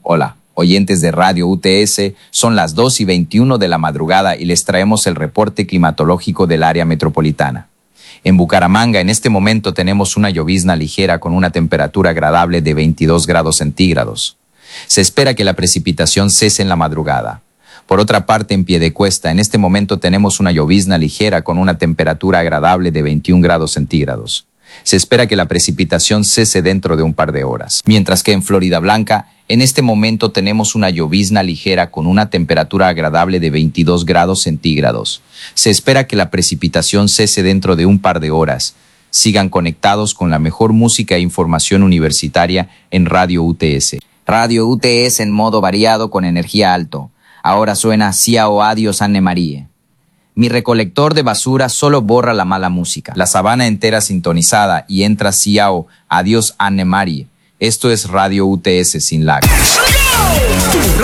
Hola, oyentes de Radio UTS, son las 2:21 de la madrugada y les traemos el reporte climatológico del área metropolitana. En Bucaramanga, en este momento tenemos una llovizna ligera con una temperatura agradable de 22 grados centígrados. Se espera que la precipitación cese en la madrugada. Por otra parte, en Piedecuesta, en este momento tenemos una llovizna ligera con una temperatura agradable de 21 grados centígrados. Se espera que la precipitación cese dentro de un par de horas. Mientras que en Floridablanca, en este momento tenemos una llovizna ligera con una temperatura agradable de 22 grados centígrados. Se espera que la precipitación cese dentro de un par de horas. Sigan conectados con la mejor música e información universitaria en Radio UTS. Radio UTS en modo variado con energía alto. Ahora suena Ciao Adiós Anne Marie. Mi recolector de basura solo borra la mala música. La sabana entera sintonizada y entra Ciao Adiós Anne Marie. Esto es Radio UTS sin lag.